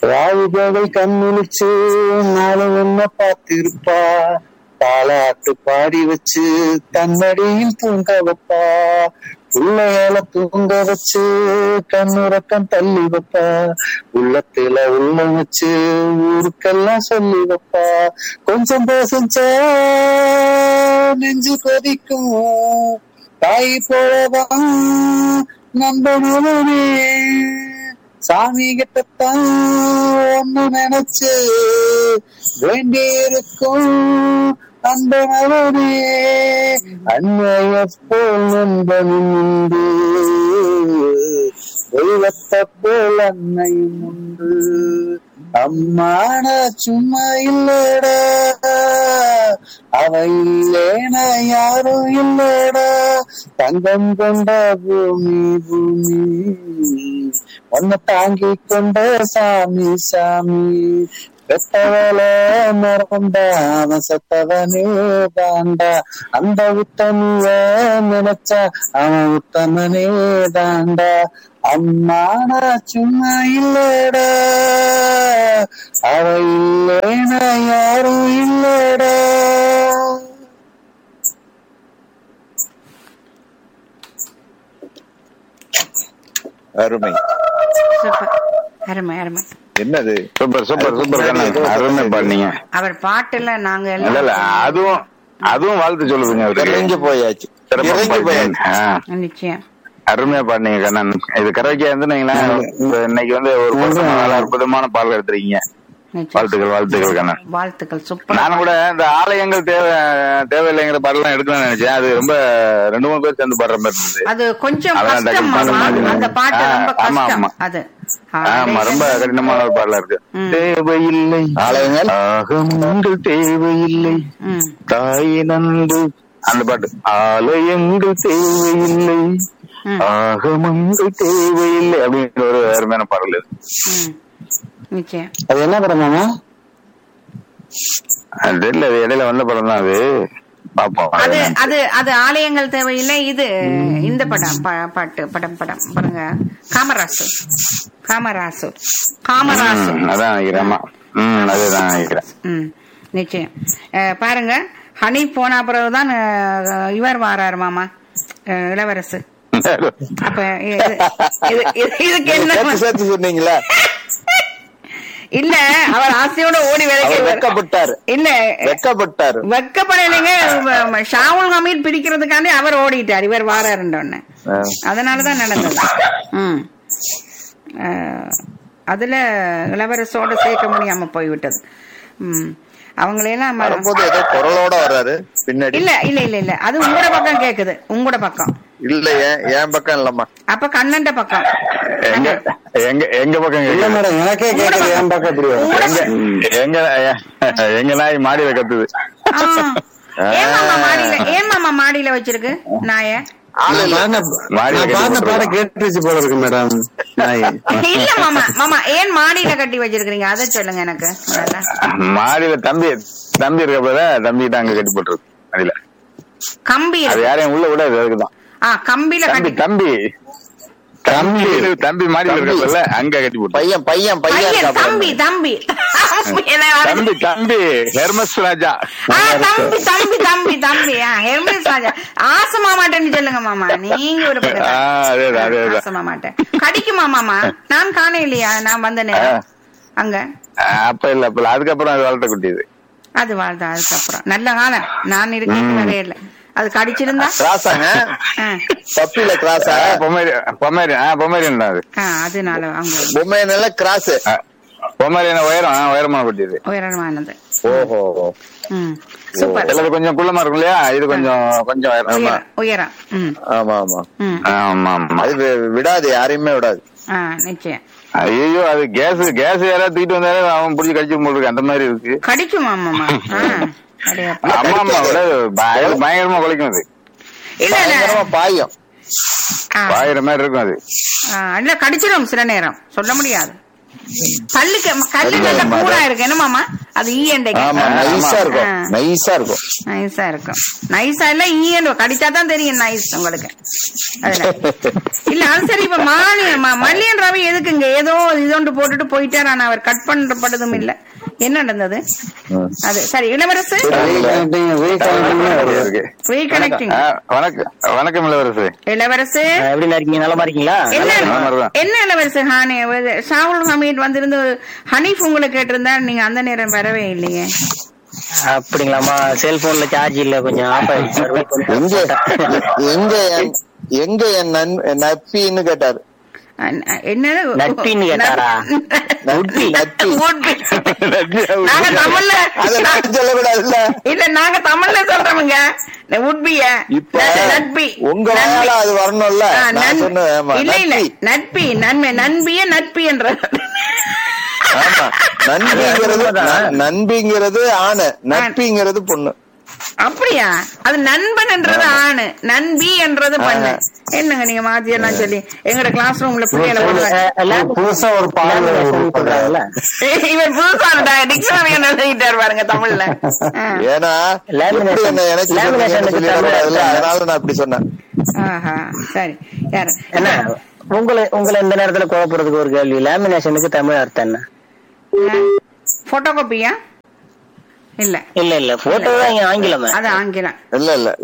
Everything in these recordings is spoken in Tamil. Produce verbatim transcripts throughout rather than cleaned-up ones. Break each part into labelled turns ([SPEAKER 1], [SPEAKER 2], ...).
[SPEAKER 1] ராவுகள் கண்முழிச்சு நாளை என்ன பார்த்திருப்பா, தாலாட்டு பாடி வச்சு தன்னடியில் தூங்க வைப்பா, பிள்ளைகளை தூங்க வச்சு கண்ணுறக்கம் தள்ளி வைப்பா, உள்ளத்துல உள்ள வச்சு ஊருக்கெல்லாம் சொல்லி வைப்பா, கொஞ்சம் பேசஞ்சா நெஞ்சு கொதிக்கும், தாய் போலதான் நம்பனே, சாமி கிட்டத்தான் ஒன்னு நினைச்சு வேண்டி இருக்கும் அந்த நலனே, அன்னைய போல் நண்பனும் உண்டு, தெய்வத்தை போல் அன்னையும் உண்டு, அம்மான சும்மா இல்லடா, அவ இல்லேனா யாரும் இல்லடா, தங்கம் கொண்ட பூமி பூமி ஒன்ன தாங்கி கொண்ட சாமி சாமி, பெத்தவள மறந்தா அவன் செத்தவனே தாண்டா, அந்த உத்தமிய நினைச்சா அவன் உத்தமனே தாண்டா, அம்மானா சும்மா இல்லடா, அவ இல்லேனா யாரும் இல்லடா.
[SPEAKER 2] அருமை,
[SPEAKER 3] அருமை அருமை.
[SPEAKER 4] என்னது சூப்பர் சூப்பர் சூப்பர் அருமை பாடுனீங்க.
[SPEAKER 3] அவர் பாட்டுல நாங்க
[SPEAKER 4] இல்ல அதுவும் அதுவும் வாழ்த்து சொல்லுதுங்க.
[SPEAKER 2] இறங்கி போயாச்சு, இறங்கி போயாச்சு.
[SPEAKER 3] நிச்சயம்
[SPEAKER 4] அருமையா பாடுனீங்க கண்ணன். இது கரைக்கா இருந்துங்களா, இன்னைக்கு வந்து ஒரு அற்புதமான பாடல் எடுத்துருக்கீங்க. வாழ்த்துக்கள் வாழ்த்துக்கள் கண்ணன்,
[SPEAKER 3] வாழ்த்துக்கள். சூப்பர்.
[SPEAKER 4] நானும் கூட இந்த ஆலயங்கள் தேவை தேவையில்லைங்கிற பாடலாம் எடுக்கணும்னு நினைச்சேன். அது ரொம்ப ரெண்டு மூணு பேர் சேர்ந்து பாடுற மாதிரி இருந்தது.
[SPEAKER 3] அது கொஞ்சம் கஷ்டம், அந்த பாட்டு ரொம்ப கஷ்டம். அது
[SPEAKER 4] ஆமா ரொம்ப கடினமான ஒரு பாடலா இருக்கு. தேவையில்லை ஆலயங்கள் ஆகமங்கள், தேவையில்லை தாய் நன்பு, அந்த பாட்டு ஆலயங்கள் தேவையில்லை ஆகமங்கள் தேவையில்லை அப்படிங்கிற ஒரு அருமையான பாடல் இது.
[SPEAKER 3] நிச்சயம்.
[SPEAKER 1] அது என்ன படமாமா?
[SPEAKER 4] அது இல்ல, அது இடையில வந்த படம் தான். அது பாப்போம்.
[SPEAKER 3] அது அது அது ஆலயங்கள் தேவையில்லை. இது இந்த படம் பாட்டு படம் படம் பாருங்க, காமராசு காமராசு காமராசு
[SPEAKER 4] அதான் நினைக்கிறேன். ம் அதுதான் நினைக்கிறேன்.
[SPEAKER 3] ம் நிச்சயம். பாருங்க, ஹனி போன பிறகுதான் இவர் வாராரு மாமா, இளவரசு. அப்ப இதுக்கு என்ன
[SPEAKER 2] சேர்த்து சொன்னீங்களா?
[SPEAKER 3] இல்ல, அவர் ஆசையோட ஓடி வேலைக்கு
[SPEAKER 2] வெக்கப்பட்டாரு.
[SPEAKER 3] இல்ல
[SPEAKER 2] வெக்கப்பட்டாரு,
[SPEAKER 3] வெக்கப்படலைங்க. ஷாவுல் ஹமீத் பிடிக்கிறதுக்காண்டி அவர் ஓடிட்டார், இவர் வாராருன்னு. அதனாலதான் நடந்தது. ம் அதுல இளவரசோட சேர்க்க முடியாம போய்விட்டது. ம் அவங்களெல்லாம்
[SPEAKER 2] ஏதோ குரலோட வர்றாரு பின்னாடி.
[SPEAKER 3] இல்ல இல்ல இல்ல இல்ல அது உங்களோட பக்கம் கேக்குது, உங்களோட பக்கம்
[SPEAKER 2] இல்ல, என் பக்கம் இல்லம்மா.
[SPEAKER 3] அப்ப கண்ணன்ட பக்கம்.
[SPEAKER 4] எங்க எங்க எங்க பக்கம்
[SPEAKER 1] இல்ல மேடம், எனக்கே கேக்குது. என் பக்கம் எப்படி?
[SPEAKER 4] எங்க எங்க நாய் மாடியில கத்துது.
[SPEAKER 3] ஏன் மாமா மாடியில ஏன் மாமா மாடியில வச்சிருக்கு நாய?
[SPEAKER 1] பாட கேட்டுச்சு போல இருக்கு மேடம்.
[SPEAKER 3] இல்ல மாமா மாமா ஏன் மாடியில கட்டி வச்சிருக்கீங்க, அதை சொல்லுங்க எனக்கு.
[SPEAKER 4] மாடியில தம்பி தம்பி இருக்கப்ப தம்பி தான் அங்க கட்டி போட்டுருக்கு. மாடியில
[SPEAKER 3] கம்பி
[SPEAKER 4] அது யாரையும் உள்ள விடாது, அதுக்குதான்.
[SPEAKER 3] ஆ கம்பியில கட்டி.
[SPEAKER 4] தம்பி தம்பி தம்பி மாடியில இருக்கப்பல அங்க கட்டி போட்டு.
[SPEAKER 2] பையன் பையன் பையன்
[SPEAKER 3] தம்பி தம்பி
[SPEAKER 4] தம்பி தம்பி ஹெர்மஸ் ராஜா.
[SPEAKER 3] தம்பி தம்பி தம்பி தம்பி ஹெர்மஸ் ராஜா. ஆசமா மாட்டேன்னு சொல்லுங்க மாமா, நீங்க ஒரு ஆசமா மாட்டேன். கடிக்குமா மாமா? நான் காண இல்லையா, நான் வந்த நேரம் அங்க.
[SPEAKER 4] அப்ப இல்ல அப்ப அதுக்கப்புறம் அது வளர்த்த குட்டிது.
[SPEAKER 3] அது வாழ்ந்த அதுக்கப்புறம் நல்ல காலம் நான் இருக்கேன் நிறைய இல்ல. அது கடிச்சிருந்தா
[SPEAKER 2] கிராஸாங்க, பப்பில கிராஸா?
[SPEAKER 4] பொமேரியன் பொமேரியன் பொமேரியன் தான் அது.
[SPEAKER 3] அதனால அவங்க
[SPEAKER 2] பொம்மையனால கிராஸ்.
[SPEAKER 4] பொமேரியன் உயரம் உயரமான குட்டிது,
[SPEAKER 3] உயரமானது.
[SPEAKER 2] ஓஹோ
[SPEAKER 3] சூப்பர்.
[SPEAKER 4] சிலது கொஞ்சம் குள்ளமா இருக்கும் இல்லையா, இது கொஞ்சம் கொஞ்சம்
[SPEAKER 3] உயரம்.
[SPEAKER 2] ஆமா ஆமா
[SPEAKER 4] ஆமா ஆமா.
[SPEAKER 2] அது விடாது, யாரையுமே விடாது.
[SPEAKER 3] நிச்சயம்.
[SPEAKER 4] ஐயோ அது கேஸ் கேஸ் யாராவது தூக்கிட்டு வந்தாலே அவன் பிடிச்சி கடிச்சு போட்டுருக்கு, அந்த மாதிரி இருக்கு.
[SPEAKER 3] கடிக்குமா மாமா?
[SPEAKER 4] அம்மா அம்மா விட பயங்கரமா குலைக்கும் அது.
[SPEAKER 2] பயங்கரமா பாயும்,
[SPEAKER 4] பாயிற மாதிரி இருக்கும் அது.
[SPEAKER 3] இல்ல கடிச்சிடும் சில நேரம், சொல்ல முடியாது. பல்லுக்கு கல்லு நல்ல கூடா இருக்கு என்ன மாமா அது ஈயண்டைக்கு
[SPEAKER 2] நைஸா இருக்கும் நைஸா இருக்கும்
[SPEAKER 3] நைஸா இருக்கும் நைஸா இல்ல ஈயன் கடிச்சாதான் தெரியும் நைஸ் உங்களுக்கு அதுல இல்ல அது சரி. இப்ப மாலி மல்லியன் ரவி எதுக்குங்க ஏதோ இதோண்டு போட்டுட்டு போயிட்டார். ஆனா அவர் கட் பண்றப்பட்டதும் இல்ல. என்ன நடந்தது அது? சரி இளவரசு
[SPEAKER 4] வணக்கம் இளவரசு.
[SPEAKER 3] இளவரசு
[SPEAKER 5] எப்படி இருக்கீங்க? நலமா இருக்கீங்களா?
[SPEAKER 3] என்ன இளவரசு ஹானி ஷாவுல் ஹமீத் வந்திருந்து ஹனீஃப் உங்களை கேட்டிருந்தா நீங்க அந்த நேரம் வரவே இல்லையே.
[SPEAKER 5] அப்படிங்களாமா? செல்போன்ல சார்ஜ் இல்ல, கொஞ்சம் ஆஃப் ஆயிடுச்சு.
[SPEAKER 2] எங்க எங்க என் நட்பின்னு கேட்டாரு.
[SPEAKER 3] என்னது
[SPEAKER 5] நட்பின்னு கேட்டாரா?
[SPEAKER 3] நாங்க தமிழ்ல
[SPEAKER 2] சொல்லக்கூடாதுல்ல.
[SPEAKER 3] இல்ல நாங்க தமிழ்ல சொல்றோமுங்க. உட்பிய நட்பி
[SPEAKER 2] உங்க வேலை அது வரணும்ல.
[SPEAKER 3] இல்ல இல்ல நட்பி நன்மை நண்பிய நட்பி என்ற
[SPEAKER 2] நண்பிங்கிறது நண்பிங்கிறது ஆணு, நட்பிங்கிறது பொண்ணு.
[SPEAKER 3] அப்படியா? அது நண்பன் என்றது ஆணு, நண்பி என்றது பண்ணு. என்னங்க நீங்க மாத்தி எல்லாம் சொல்லி எங்கட கிளாஸ் ரூம்ல பிள்ளைகளை
[SPEAKER 1] புதுசா ஒரு பாடல்
[SPEAKER 3] இவர் புதுசா டிக்ஷனரி எழுதிட்டாரு பாருங்க தமிழ்ல.
[SPEAKER 2] ஏன்னா அதனால நான் அப்படி சொன்னேன்.
[SPEAKER 3] சரி யாரு
[SPEAKER 5] என்ன உங்களை உங்களை இந்த நேரத்துல குழப்பறதுக்கு ஒரு கேள்வி. லேமினேஷனுக்கு தமிழ் அர்த்தம் என்ன?
[SPEAKER 3] போட்டோ காப்பியா? இல்ல இல்ல
[SPEAKER 5] இல்ல போட்டோ தான் ஆங்கிலம்.
[SPEAKER 3] அது ஆங்கிலம்.
[SPEAKER 2] இல்ல இல்ல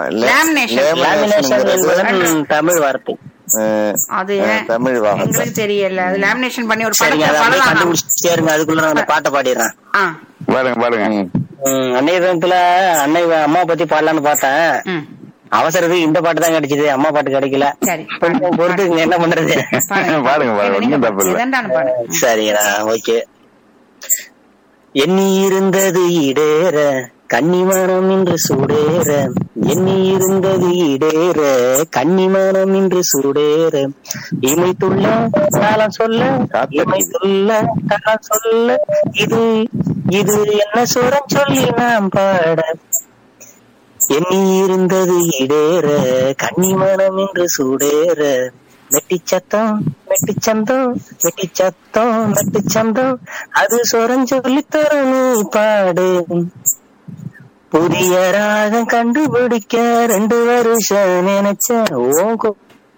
[SPEAKER 5] லேமினேஷன் தமிழ் வார்த்தை.
[SPEAKER 3] அது
[SPEAKER 2] தமிழ் வார்த்தை
[SPEAKER 3] எங்களுக்கு தெரியல. அது லேமினேஷன் பண்ணி ஒரு
[SPEAKER 5] படத்தை கண்டுபிடிச்சேருங்க. அதுக்குள்ள நான் பாட்டை பாடிடுறேன்.
[SPEAKER 4] பாருங்க பாருங்க.
[SPEAKER 5] அன்னைய தினத்துல அன்னை அம்மா பத்தி பாடலான்னு பார்த்தேன். அவசரத்துக்கு இந்த பாட்டு தான் கிடைச்சது, அம்மா பாட்டு கிடைக்கல. பொறுத்து என்ன பண்றது?
[SPEAKER 4] பாருங்க.
[SPEAKER 5] சரிடா, ஓகே. எண்ணி இருந்தது இடேற கன்னிமனம் இன்று சூடேற, எண்ணி இருந்தது இடேற கன்னிமனம் இன்று சூடேற, இமைத்துள்ள காலம் சொல்ல இமைத்துள்ள காலம் சொல்ல, இது இது என்ன சுரம் சொல்லி நாம் பாட, எண்ணி இருந்தது இடேற கன்னிமனம் இன்று சூடேற, மெட்டி சத்தம் மெட்டி சந்தம் மெட்டி சத்தம் மெட்டி சந்தம், அது சொரஞ்சொல்லி தரும் நீ பாடு, புதிய ராகம் கண்டுபிடிக்க ரெண்டு வருஷம் நினைச்ச, ஓங்கோ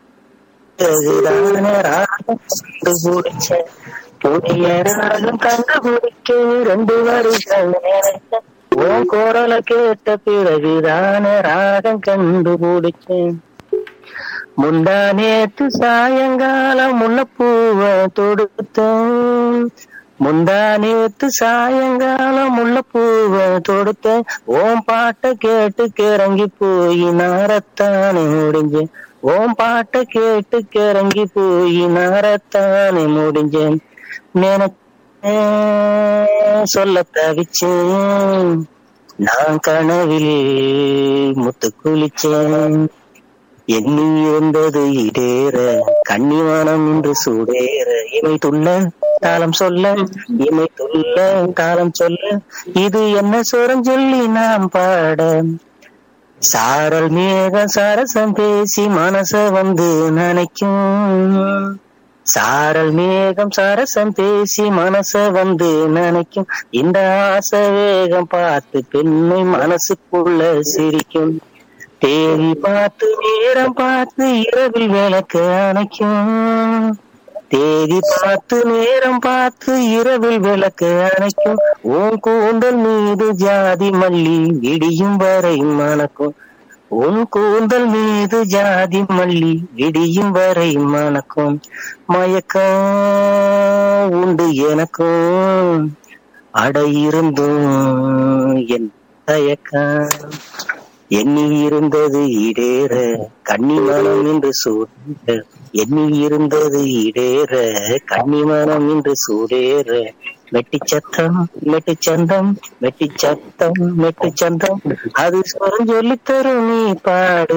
[SPEAKER 5] ராகம் கண்டுபிடிச்ச, புதிய ராகம் கண்டுபிடிக்க ரெண்டு வருஷம் நினைச்ச, ஓ குரலை கேட்ட பிறகுதான ராகம் கண்டுபிடிச்சேன், முந்தா நேத்து சாயங்காலம் முல்லைப்பூவ தொடுத்தேன், முந்தா நேத்து சாயங்காலம் முல்லைப்பூவ தொடுத்தேன், ஓம் பாட்டை கேட்டு கிறங்கி போய் நாரத்தானே முடிஞ்சேன், ஓம் பாட்டை கேட்டு கிறங்கி போய் நாரத்தானே முடிஞ்சேன், நினைச்சேன் சொல்ல தவிச்சேன் நான் கனவில் முத்து குளிச்சேன், எண்ணி இருந்தது இடேற கன்னிவானம் இன்று சூடேற, இமை துள்ள தாளம் சொல்ல இமை துள்ள தாளம் சொல்ல, இது என்ன சுரம் சொல்லி நாம் பாட, சாரல் மேகம் சரசம் பேசி மனச வந்து நினைக்கும், சாரல் மேகம் சரசம் பேசி மனச வந்து நினைக்கும், இந்த ஆசை வேகம் பார்த்து பெண்ணை மனசுக்குள்ள சிரிக்கும், தேவி பார்த்து நேரம் பார்த்து இரவில் விளக்கு அணைக்கும், தேதி பார்த்து நேரம் பார்த்து இரவில் விளக்கு அணைக்கும், உன் கூந்தல் மீது ஜாதி மல்லி விடியும் வரை மணக்கும், உன் கூந்தல் மீது ஜாதி மல்லி விடியும் வரை மணக்கும், மயக்கம் உண்டு எனக்கும் அட இருந்தும் என் தயக்கம், எண்ணி இருந்தது இடேற கன்னிமனம் என்று சூடேற, எண்ணி இருந்தது இடேற கன்னிமனம் என்று சூடேற, மெட்டி சத்தம் மெட்டி சந்தம் மெட்டி சத்தம் மெட்டி சந்தம், அது சொரம் சொல்லி தரும் நீ பாடு.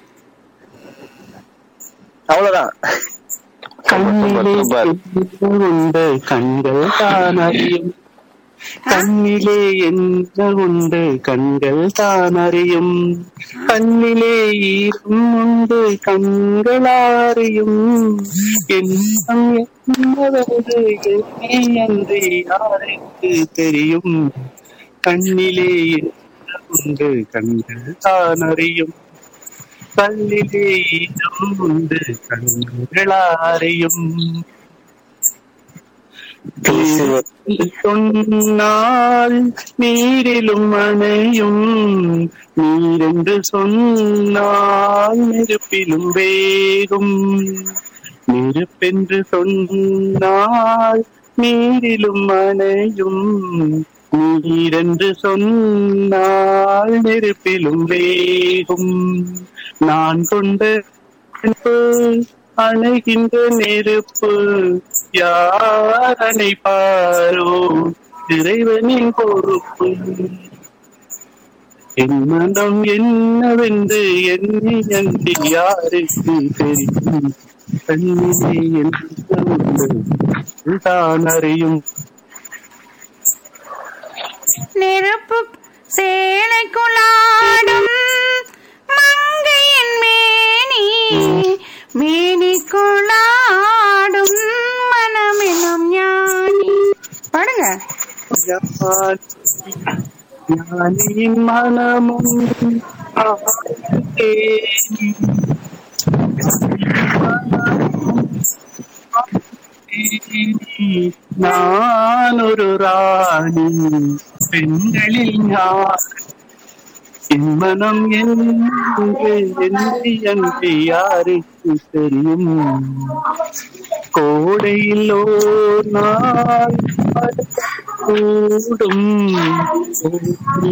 [SPEAKER 5] அவ்வளவுதான்.
[SPEAKER 1] கண்ணிலே உண்டு கண்கள் தான் அறியும், கண்ணிலே என்ன உண்டு கண்கள் தான் அறியும், கண்ணிலே ஈரம் உண்டு கண்கள் அறியும், எண்ணம் உன்னதோடு என்னை அன்று யாருக்கு தெரியும் கண்ணிலே என்ன உண்டு கண்கள் தான் அறியும் கல்லிலே ஈரம் உண்டு கண்களாரையும் சொன்னால் நீரிலும் அணையும் நீரென்று சொன்னால் நெருப்பிலும் வேகும் நெருப்பென்று சொன்னால் நீரிலும் அணையும் நீரென்று சொன்னால் நெருப்பிலும் வேகும் நான் கொண்ட அணைகின்ற நெருப்பு யார் அணைப்பாரோ இறைவனின் பொறுப்பு என் மனம் என்னவென்று என்னை அன்றி யாருக்கு தெரியும் கண்ணிலே என்ன தான் அறியும்
[SPEAKER 3] நெருப்பு சேலைக்குள்ளாடும் மங்கையின் மேனி மேனிக்குள்ளாடும் மனமெனும் ஞானி பாடுங்க
[SPEAKER 1] ஞானியின் மனமும் நான் ஒரு ராணி பெண்களில் ஞான் என் மனம் என்று என்று யாருக்கு தெரியும் கோடையில் ஓர் நாள் கூடும்